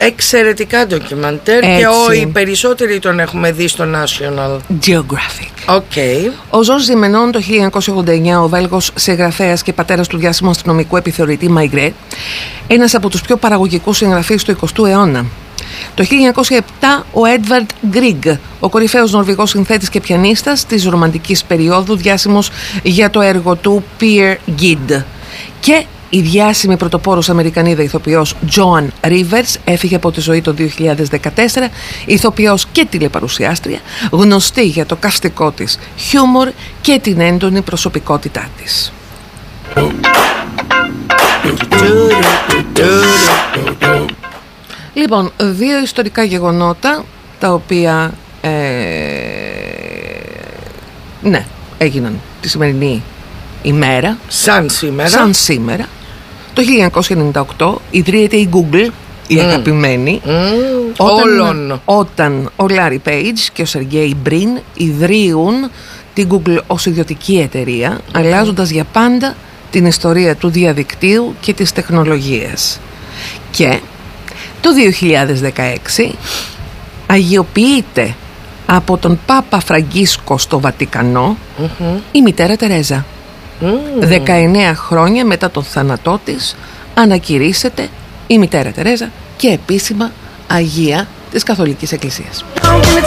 Εξαιρετικά ντοκιμαντέρ. Και οι περισσότεροι τον έχουμε δει στο National Geographic. Okay. Ο Ζορζ Ζιμενών το 1989, ο Βέλγος συγγραφέας και πατέρας του διάσημου αστυνομικού επιθεωρητή Μαϊγκρέ, ένας από τους πιο παραγωγικούς συγγραφείς του 20ου αιώνα. Το 1907 ο Έντβαρντ Γκρίγκ, ο κορυφαίος νορβηγός συνθέτης και πιανίστας της ρομαντικής περίοδου, διάσημος για το έργο του Peer Gynt. Και η διάσημη πρωτοπόρος Αμερικανίδα ηθοποιός Joan Rivers έφυγε από τη ζωή το 2014, ηθοποιός και τηλεπαρουσιάστρια, γνωστή για το καυστικό της χιούμορ και την έντονη προσωπικότητά της. Λοιπόν, δύο ιστορικά γεγονότα τα οποία έγιναν τη σημερινή ημέρα. Σαν σήμερα. Το 1998 ιδρύεται η Google, η αγαπημένη, όταν ο Larry Page και ο Sergey Brin ιδρύουν την Google ως ιδιωτική εταιρεία, αλλάζοντας για πάντα την ιστορία του διαδικτύου και της τεχνολογίας. Και το 2016 αγιοποιείται από τον Πάπα Φραγκίσκο στο Βατικανό η μητέρα Τερέζα. 19 χρόνια μετά τον θάνατό της ανακηρύσσεται η μητέρα Τερέζα και επίσημα Αγία της Καθολικής Εκκλησίας.